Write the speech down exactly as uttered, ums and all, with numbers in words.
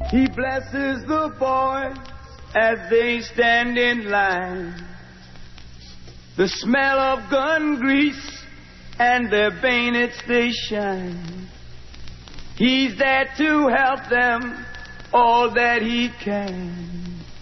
He blesses the boys as they stand in line. The smell of gun grease and their bayonets they shine. He's there to help them all that he can.